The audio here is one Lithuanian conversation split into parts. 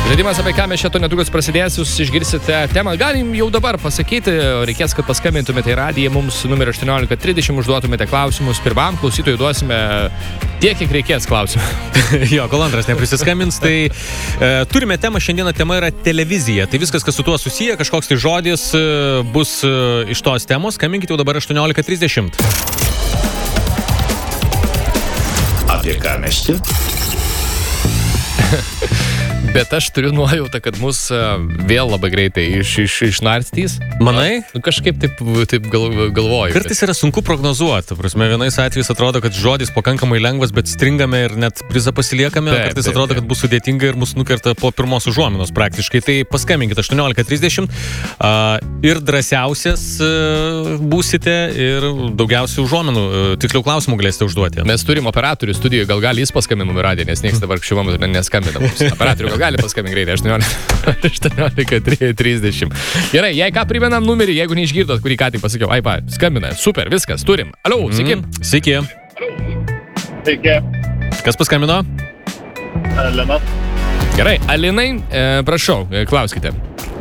Žaidimas, apie ką mes šito netrukus prasidės, jūs išgirsite temą. Galim jau dabar pasakyti, reikės, kad paskambintumėte į radiją mums numerio 1830, užduotumėte klausimus. Pirmam klausytojui duosime tiek, kiek reikės klausimų. Jo, kol antras neprisiskambins, tai turime temą, šiandieną tema yra televizija. Tai viskas, kas su tuo susiję, kažkoks tai žodis bus iš tos temos. Skambinkite jau dabar 18:30. Apie ką mes čia? Bet aš turiu nuojautą, kad mus vėl labai greitai išnarstys. Manai? Kažkaip taip galvoju. Kartais yra sunku prognozuoti. Prasme, vienais atvejais atrodo, kad žodis pakankamai lengvas, bet stringame ir net prizą pasiliekame. Taip, kartais atrodo, kad bus sudėtinga ir mus nukerta po pirmos užuominos praktiškai. Tai paskambinkite 18:30 ir drąsiausias būsite ir daugiausiai užuominų, tiksliau klausimų galėsite užduoti. Mes turim operatorių studijoje, gal gali jis paskambinti į radiją, nes niekas dabar šiuo momentu neskambina mums. Operatorių gal gali paskambinti greitai, 18:30. Gerai, jei ką primenam numerį, jeigu neišgirdot, kurį ką tik pasakiau. Ai, skambina, super, viskas, turim. Alio, sveiki. Sveiki. Sveiki. Kas paskambino? Linas. Gerai, Alinai, prašau, klauskite.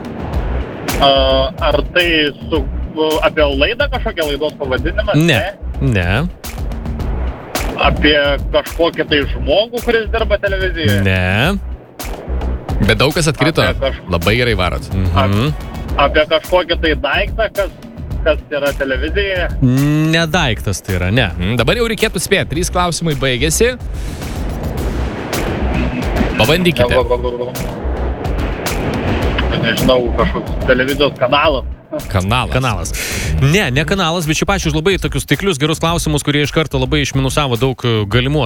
Ar tai apie laidą kažkokią laidos pavadinimą? Ne. Apie kažkokį tai žmogų, kuris dirba televizijoje? Ne. Bet daug kas atkrito. Labai gerai varot. Apie kažkokį tai daiktą, kas yra televizijoje? Ne daiktas tai yra, ne. Dabar jau reikėtų spėti. 3 klausimai baigėsi. Pabandykite. Nežinau, kažkoks televizijos kanalas. Kanalas. Ne kanalas, bet šiaip ačiū už labai tokius taiklius gerus klausimus, kurie iš karto labai išminusavo daug galimų